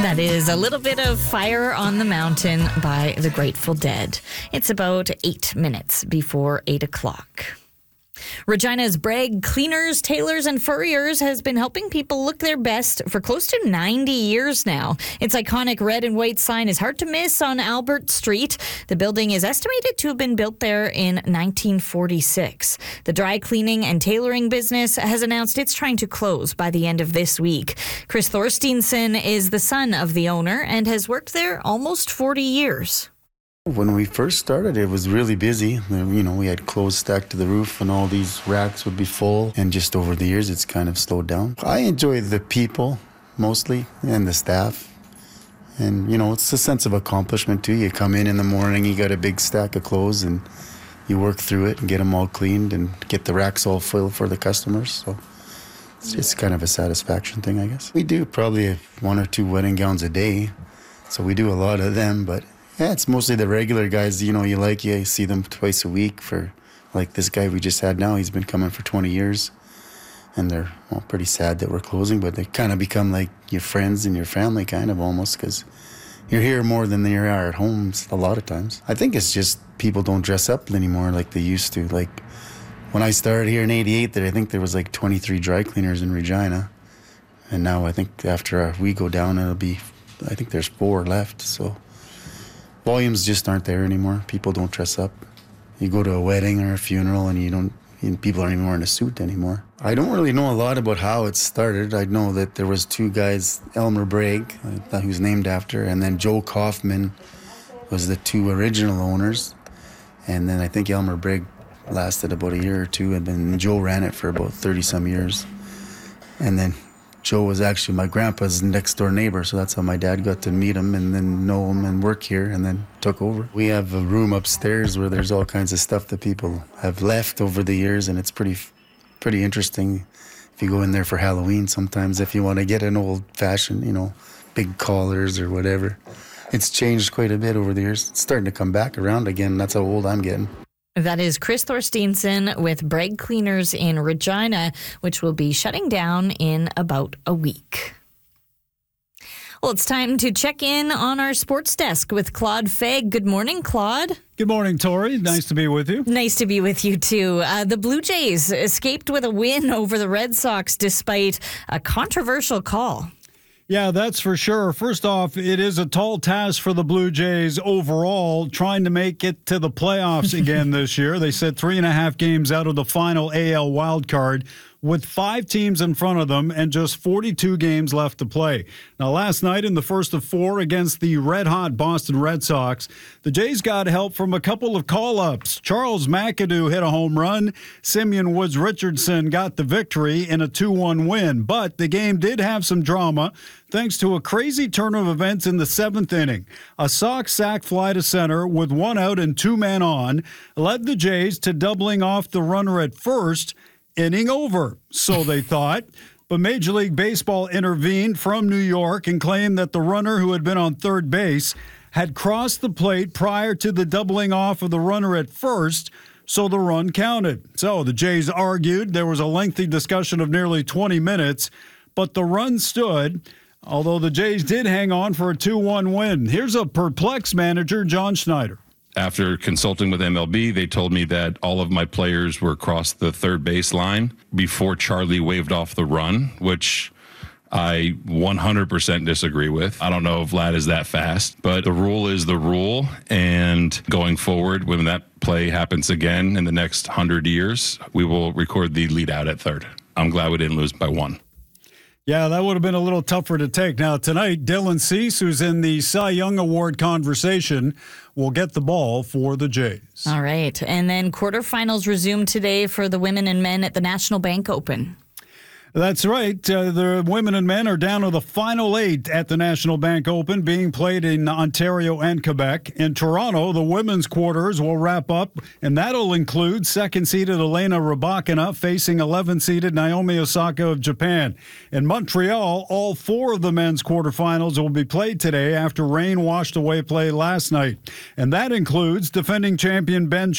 That is a little bit of Fire on the Mountain by the Grateful Dead. It's about 8 minutes before 8 o'clock. Regina's Bragg Cleaners, Tailors, and Furriers has been helping people look their best for close to 90 years now. Its iconic red and white sign is hard to miss on Albert Street. The building is estimated to have been built there in 1946. The dry cleaning and tailoring business has announced it's trying to close by the end of this week. Chris Thorsteinson is the son of the owner and has worked there almost 40 years. When we first started, it was really busy. We had clothes stacked to the roof and all these racks would be full. And just over the years, it's kind of slowed down. I enjoy the people mostly and the staff. And, it's a sense of accomplishment too. You come in the morning, you got a big stack of clothes and you work through it and get them all cleaned and get the racks all filled for the customers. So it's kind of a satisfaction thing, I guess. We do probably 1 or 2 wedding gowns a day. So we do a lot of them, but yeah, it's mostly the regular guys, you see them twice a week for, like this guy we just had now, he's been coming for 20 years. And they're pretty sad that we're closing, but they kind of become like your friends and your family kind of almost, because you're here more than they are at home a lot of times. I think it's just people don't dress up anymore like they used to. Like when I started here in 88, I think there was like 23 dry cleaners in Regina. And now I think after we go down, I think there's 4 left, so volumes just aren't there anymore. People don't dress up. You go to a wedding or a funeral and people aren't even wearing a suit anymore. I don't really know a lot about how it started. I know that there was 2 guys, Elmer Bragg, who's named after, and then Joe Kaufman was the 2 original owners. And then I think Elmer Bragg lasted about a year or 2, and then Joe ran it for about 30-some years. And then Joe was actually my grandpa's next door neighbor, so that's how my dad got to meet him and then know him and work here and then took over. We have a room upstairs where there's all kinds of stuff that people have left over the years, and it's pretty interesting if you go in there for Halloween sometimes if you want to get an old-fashioned, big collars or whatever. It's changed quite a bit over the years. It's starting to come back around again. That's how old I'm getting. That is Chris Thorsteinson with Bragg Cleaners in Regina, which will be shutting down in about a week. Well, it's time to check in on our sports desk with Claude Fegg. Good morning, Claude. Good morning, Tori. Nice to be with you. Nice to be with you, too. The Blue Jays escaped with a win over the Red Sox despite a controversial call. Yeah, that's for sure. First off, it is a tall task for the Blue Jays overall, trying to make it to the playoffs again this year. They said 3.5 games out of the final AL wildcard, with 5 teams in front of them and just 42 games left to play. Now, last night in the first of 4 against the red-hot Boston Red Sox, the Jays got help from a couple of call-ups. Charles McAdoo hit a home run. Simeon Woods-Richardson got the victory in a 2-1 win. But the game did have some drama thanks to a crazy turn of events in the 7th inning. A Sox sac fly to center with 1 out and 2 men on led the Jays to doubling off the runner at first. Inning over, so they thought. But Major League Baseball intervened from New York and claimed that the runner who had been on third base had crossed the plate prior to the doubling off of the runner at first, so the run counted. So the Jays argued. There was a lengthy discussion of nearly 20 minutes, but the run stood, although the Jays did hang on for a 2-1 win. Here's a perplexed manager, John Schneider. After consulting with MLB, they told me that all of my players were across the third base line before Charlie waved off the run, which I 100% disagree with. I don't know if Vlad is that fast, but the rule is the rule. And going forward, when that play happens again in the next 100 years, we will record the lead out at third. I'm glad we didn't lose by 1. Yeah, that would have been a little tougher to take. Now, tonight, Dylan Cease, who's in the Cy Young Award conversation, will get the ball for the Jays. All right. And then quarterfinals resume today for the women and men at the National Bank Open. That's right. The women and men are down to the final 8 at the National Bank Open, being played in Ontario and Quebec. In Toronto, the women's quarters will wrap up, and that'll include second-seeded Elena Rybakina facing 11th-seeded Naomi Osaka of Japan. In Montreal, all 4 of the men's quarterfinals will be played today after rain washed away play last night. And that includes defending champion Ben